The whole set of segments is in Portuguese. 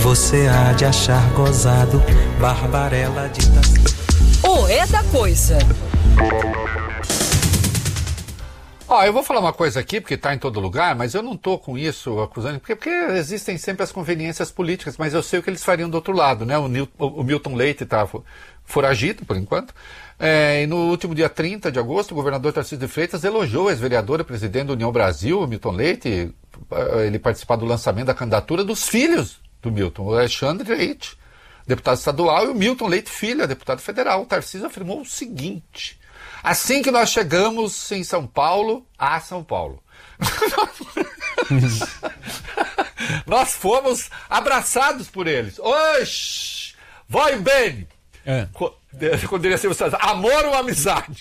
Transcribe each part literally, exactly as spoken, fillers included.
você há de achar gozado, Barbarella dita. O é da coisa. Ó, eu vou falar uma coisa aqui, porque está em todo lugar, mas eu não estou com isso acusando, porque, porque existem sempre as conveniências políticas, mas eu sei o que eles fariam do outro lado, né? O, Nil, o, o Milton Leite está foragido, por enquanto, é, e no último dia trinta de agosto, o governador Tarcísio de Freitas elogiou a ex-vereadora e presidente da União Brasil, o Milton Leite, ele participar do lançamento da candidatura dos filhos do Milton, o Alexandre Leite, deputado estadual, e o Milton Leite Filho, deputado federal. O Tarcísio afirmou o seguinte: assim que nós chegamos em São Paulo, a São Paulo, nós fomos abraçados por eles. Oxi, vai bem. É. Poderia ser amor ou amizade?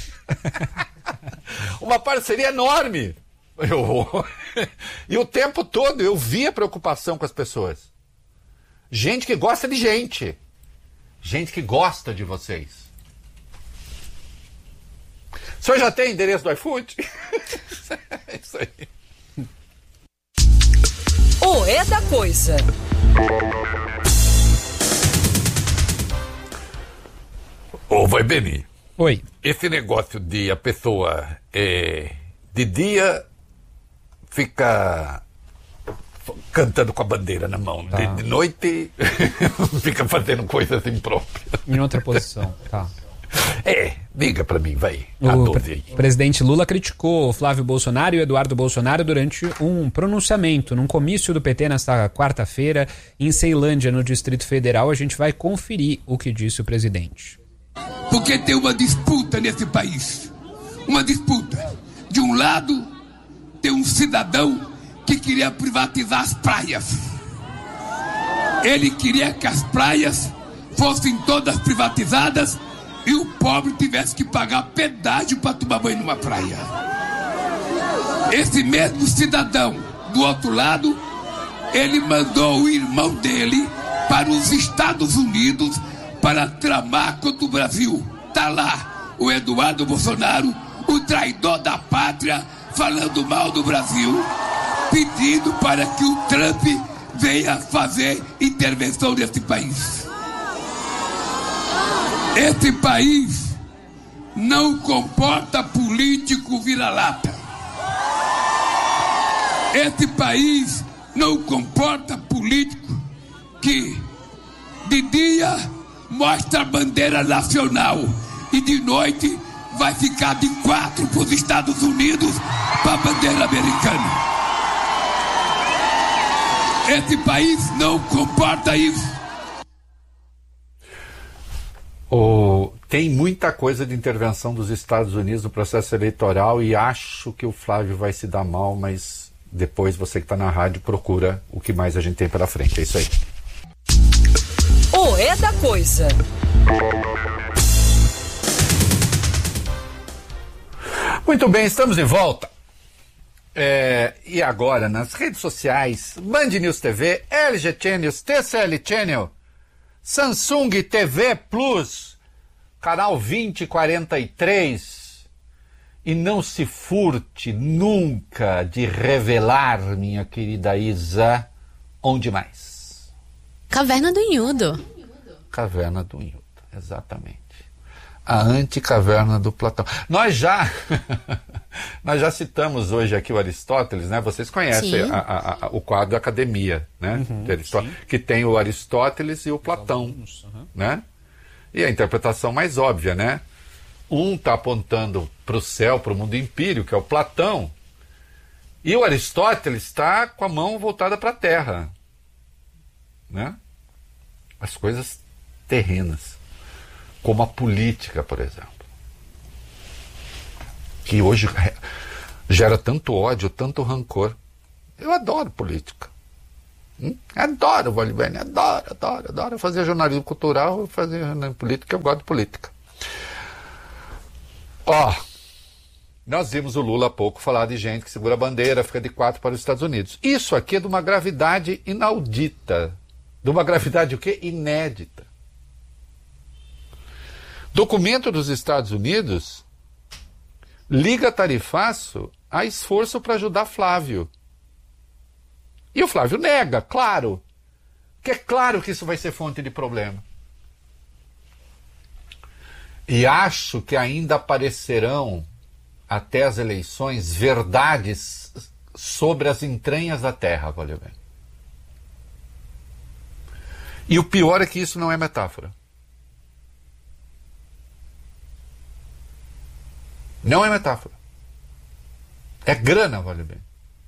Uma parceria enorme. Eu... E o tempo todo eu via preocupação com as pessoas. Gente que gosta de gente. Gente que gosta de vocês. O senhor já tem endereço do iFood? É isso aí. O é da coisa. Ô, vai Beni. Oi. Esse negócio de a pessoa é, de dia fica cantando com a bandeira na mão, tá. de, de noite fica fazendo coisas impróprias. Em outra posição, tá. É, diga pra mim, vai. O pre- presidente Lula criticou Flávio Bolsonaro e Eduardo Bolsonaro durante um pronunciamento num comício do P T nesta quarta-feira em Ceilândia, no Distrito Federal. A gente vai conferir o que disse o presidente. Porque tem uma disputa nesse país. Uma disputa. De um lado, tem um cidadão que queria privatizar as praias. Ele queria que as praias fossem todas privatizadas e o pobre tivesse que pagar pedágio para tomar banho numa praia. Esse mesmo cidadão, do outro lado, ele mandou o irmão dele para os Estados Unidos para tramar contra o Brasil. Tá lá o Eduardo Bolsonaro, o traidor da pátria, falando mal do Brasil, pedindo para que o Trump venha fazer intervenção nesse país. Esse país não comporta político vira-lata. Esse país não comporta político que de dia mostra a bandeira nacional e de noite vai ficar de quatro para os Estados Unidos para a bandeira americana. Esse país não comporta isso. Oh, tem muita coisa de intervenção dos Estados Unidos no processo eleitoral e acho que o Flávio vai se dar mal, mas depois você que está na rádio procura o que mais a gente tem pela frente. É isso aí. O é da coisa. Muito bem, estamos de volta. É, e agora nas redes sociais, Band News T V, L G Channels, T C L Channel, Samsung T V Plus, canal vinte e quarenta e três. E não se furte nunca de revelar, minha querida Isa, onde mais? Caverna do Inhudo. Caverna do Inhudo, exatamente. A anticaverna do Platão. Nós já nós já citamos hoje aqui o Aristóteles, né? Vocês conhecem a, a, a, o quadro Academia, né? Uhum, de Aristóteles, que tem o Aristóteles e o Platão, uhum. né? E a interpretação mais óbvia, né? Um está apontando para o céu, para o mundo empírico, que é o Platão, e o Aristóteles está com a mão voltada para a terra, né? As coisas terrenas. Como a política, por exemplo, que hoje gera tanto ódio, tanto rancor. Eu adoro política. Hum? Adoro, Valibene, adoro, adoro, adoro fazer jornalismo cultural, fazer jornalismo político, eu gosto de política. Ó, nós vimos o Lula há pouco falar de gente que segura a bandeira, fica de quatro para os Estados Unidos. Isso aqui é de uma gravidade inaudita, de uma gravidade o quê? Inédita. Documento dos Estados Unidos liga tarifaço a esforço para ajudar Flávio. E o Flávio nega, claro. Porque é claro que isso vai ser fonte de problema. E acho que ainda aparecerão, até as eleições, verdades sobre as entranhas da Terra, valeu bem. E o pior é que isso não é metáfora. Não é metáfora. É grana, vale bem.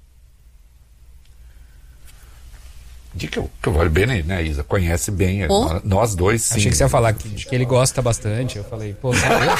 De que o, que o Vale Bem, né, Isa? Conhece bem. Oh. Nós, nós dois, sim. Achei que você ia falar que, de que ele gosta bastante. Eu falei, pô,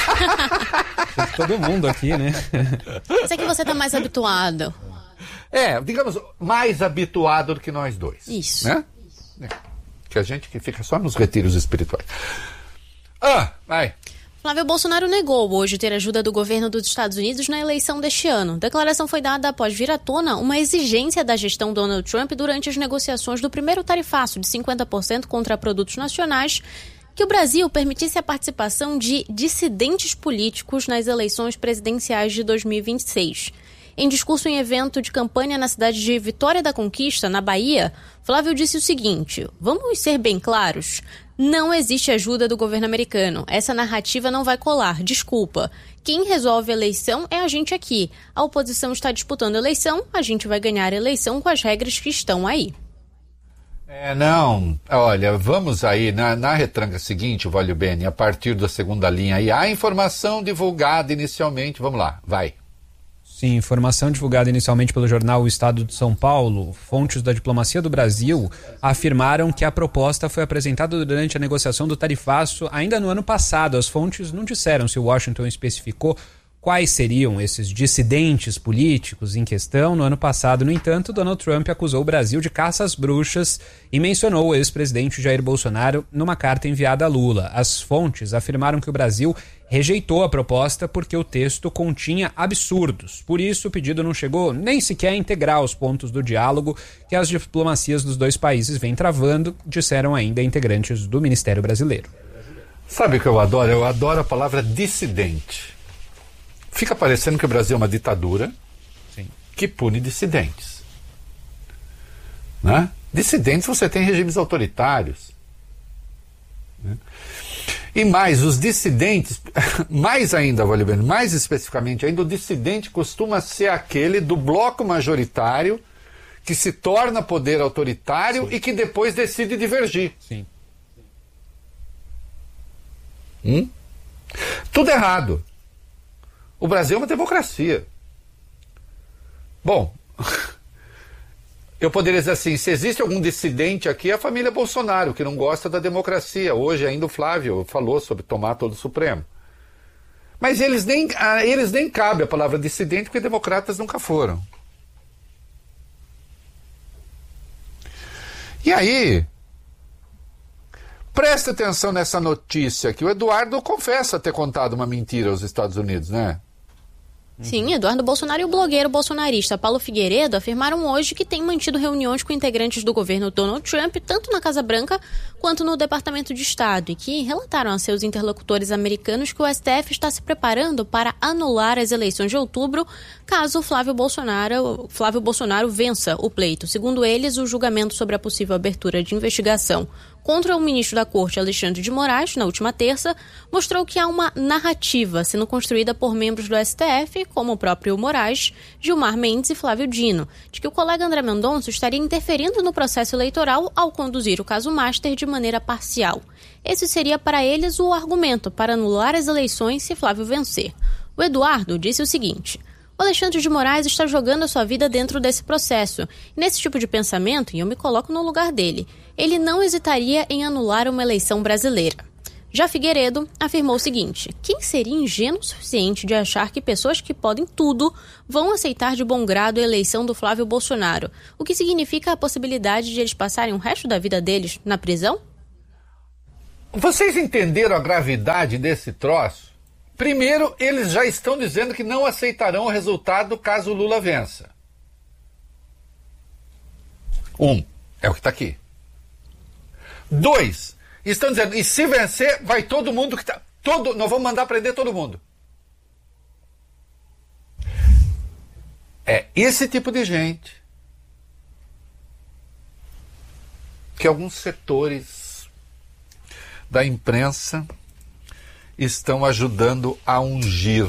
eu? Todo mundo aqui, né? Mas é que você tá mais habituado. É, digamos, mais habituado do que nós dois. Isso. Né? É. Que a gente que fica só nos retiros espirituais. Ah, vai. Flávio Bolsonaro negou hoje ter ajuda do governo dos Estados Unidos na eleição deste ano. A declaração foi dada após vir à tona uma exigência da gestão Donald Trump durante as negociações do primeiro tarifaço de cinquenta por cento contra produtos nacionais, que o Brasil permitisse a participação de dissidentes políticos nas eleições presidenciais de dois mil e vinte e seis. Em discurso em evento de campanha na cidade de Vitória da Conquista, na Bahia, Flávio disse o seguinte: vamos ser bem claros, não existe ajuda do governo americano. Essa narrativa não vai colar, desculpa. Quem resolve a eleição é a gente aqui. A oposição está disputando a eleição, a gente vai ganhar a eleição com as regras que estão aí. É, não, olha, vamos aí, na, na retranca seguinte, Valio Bene, a partir da segunda linha aí, a informação divulgada inicialmente, vamos lá, vai. Sim, informação divulgada inicialmente pelo jornal O Estado de São Paulo, fontes da diplomacia do Brasil afirmaram que a proposta foi apresentada durante a negociação do tarifaço ainda no ano passado. As fontes não disseram se Washington especificou quais seriam esses dissidentes políticos em questão. No ano passado, no entanto, Donald Trump acusou o Brasil de caça às bruxas e mencionou o ex-presidente Jair Bolsonaro numa carta enviada a Lula. As fontes afirmaram que o Brasil rejeitou a proposta porque o texto continha absurdos. Por isso, o pedido não chegou nem sequer a integrar os pontos do diálogo que as diplomacias dos dois países vêm travando, disseram ainda integrantes do Ministério Brasileiro. Sabe o que eu adoro? Eu adoro a palavra dissidente. Fica parecendo que o Brasil é uma ditadura. Sim. Que pune dissidentes. Né? Dissidentes, você tem regimes autoritários. Né? E mais, os dissidentes, mais ainda, vale bem, mais especificamente ainda, o dissidente costuma ser aquele do bloco majoritário que se torna poder autoritário. Sim. E que depois decide divergir. Sim. Hum? Tudo errado. O Brasil é uma democracia. Bom, eu poderia dizer assim, se existe algum dissidente aqui, é a família Bolsonaro, que não gosta da democracia. Hoje ainda o Flávio falou sobre tomar todo o Supremo. Mas eles nem, a eles nem cabe a palavra dissidente, porque democratas nunca foram. E aí, preste atenção nessa notícia, que o Eduardo confessa ter contado uma mentira aos Estados Unidos, né? Sim, Eduardo Bolsonaro e o blogueiro bolsonarista Paulo Figueiredo afirmaram hoje que têm mantido reuniões com integrantes do governo Donald Trump, tanto na Casa Branca quanto no Departamento de Estado, e que relataram a seus interlocutores americanos que o S T F está se preparando para anular as eleições de outubro, caso Flávio Bolsonaro, Flávio Bolsonaro vença o pleito. Segundo eles, o julgamento sobre a possível abertura de investigação contra o ministro da Corte, Alexandre de Moraes, na última terça, mostrou que há uma narrativa sendo construída por membros do S T F, como o próprio Moraes, Gilmar Mendes e Flávio Dino, de que o colega André Mendonça estaria interferindo no processo eleitoral ao conduzir o caso Master de maneira parcial. Esse seria para eles o argumento para anular as eleições se Flávio vencer. O Eduardo disse o seguinte: o Alexandre de Moraes está jogando a sua vida dentro desse processo. E nesse tipo de pensamento, e eu me coloco no lugar dele, ele não hesitaria em anular uma eleição brasileira. Já Figueiredo afirmou o seguinte: quem seria ingênuo o suficiente de achar que pessoas que podem tudo vão aceitar de bom grado a eleição do Flávio Bolsonaro, o que significa a possibilidade de eles passarem o resto da vida deles na prisão? Vocês entenderam a gravidade desse troço? Primeiro, eles já estão dizendo que não aceitarão o resultado caso o Lula vença. Um, é o que está aqui. Dois, estão dizendo, e se vencer, vai todo mundo que está... Todo, nós vamos mandar prender todo mundo. É esse tipo de gente que alguns setores da imprensa estão ajudando a ungir.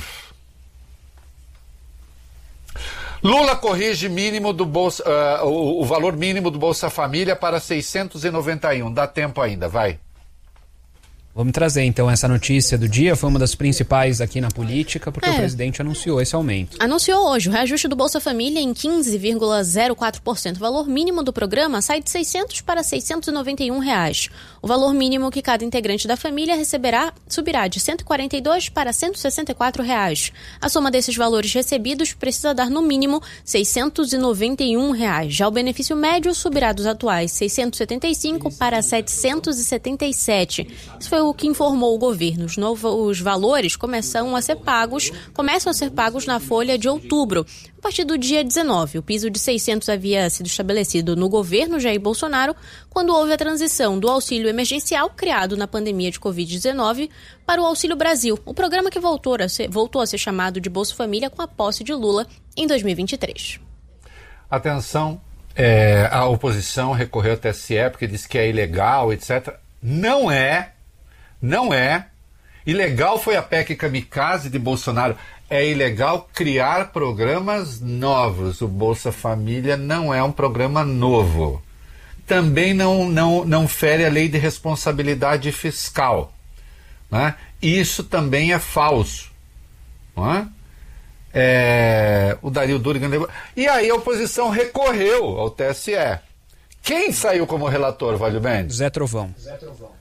Lula corrige mínimo do Bolsa, uh, o, o valor mínimo do Bolsa Família para seiscentos e noventa e um. Dá tempo ainda, vai. Vamos trazer então essa notícia do dia, foi uma das principais aqui na política, porque é. o presidente anunciou esse aumento. Anunciou hoje o reajuste do Bolsa Família em quinze vírgula zero quatro por cento. O valor mínimo do programa sai de seiscentos para seiscentos e noventa e um reais. O valor mínimo que cada integrante da família receberá subirá de cento e quarenta e dois para cento e sessenta e quatro reais. A soma desses valores recebidos precisa dar no mínimo seiscentos e noventa e um reais. Já o benefício médio subirá dos atuais seiscentos e setenta e cinco para setecentos e setenta e sete. Isso foi o que informou o governo. Os novos valores começam a ser pagos, começam a ser pagos na folha de outubro. A partir do dia dezenove, o piso de seiscentos havia sido estabelecido no governo Jair Bolsonaro quando houve a transição do auxílio emergencial criado na pandemia de covid dezenove para o Auxílio Brasil, o programa que voltou a ser, voltou a ser chamado de Bolsa Família com a posse de Lula em dois mil e vinte e três. Atenção, é, a oposição recorreu ao T S E porque diz que é ilegal, etcétera. Não é. Não é. Ilegal foi a P E C kamikaze de Bolsonaro. É ilegal criar programas novos. O Bolsa Família não é um programa novo. Também não, não, não fere a lei de responsabilidade fiscal. Né? Isso também é falso. Não é? É, o Dario Durigan levou... E aí a oposição recorreu ao T S E. Quem saiu como relator, Valio Mendes? Zé Trovão. Zé Trovão.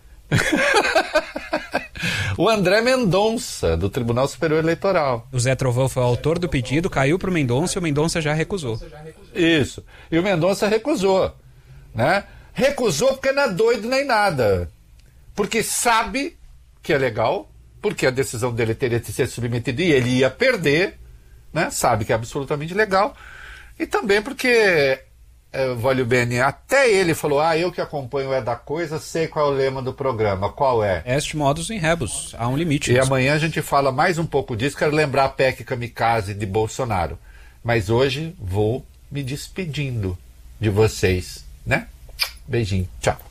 O André Mendonça, do Tribunal Superior Eleitoral. O Zé Trovão foi o autor do pedido, caiu para o Mendonça e o Mendonça já recusou. Isso. E o Mendonça recusou. Né? Recusou porque não é doido nem nada. Porque sabe que é legal, porque a decisão dele teria de ser submetida e ele ia perder, né? Sabe que é absolutamente legal. E também porque... É, Valio Bene, até ele falou, ah, eu que acompanho é da coisa, sei qual é o lema do programa, qual é? Est modus in rebus, há um limite. E disso. Amanhã a gente fala mais um pouco disso, quero lembrar a P E C kamikaze de Bolsonaro. Mas hoje vou me despedindo de vocês, né? Beijinho, tchau.